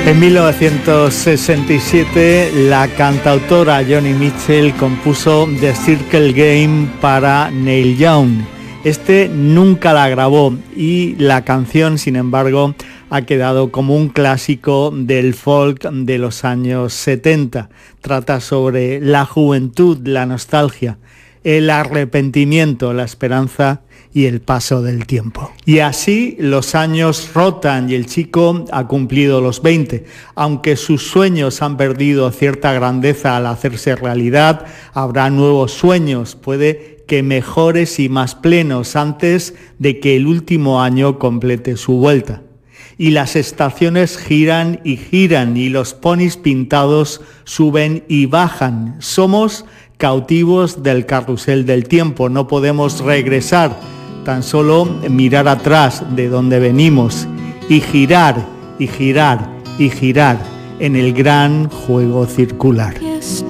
En 1967, la cantautora Joni Mitchell compuso The Circle Game para Neil Young. Este nunca la grabó y la canción, sin embargo, ha quedado como un clásico del folk de los años 70. Trata sobre la juventud, la nostalgia, el arrepentimiento, la esperanza y el paso del tiempo. Y así los años rotan y el chico ha cumplido los 20. Aunque sus sueños han perdido cierta grandeza al hacerse realidad, habrá nuevos sueños, puede que mejores y más plenos antes de que el último año complete su vuelta. Y las estaciones giran y los ponis pintados suben y bajan. Somos cautivos del carrusel del tiempo, no podemos regresar, tan solo mirar atrás de donde venimos y girar y girar y girar en el gran juego circular.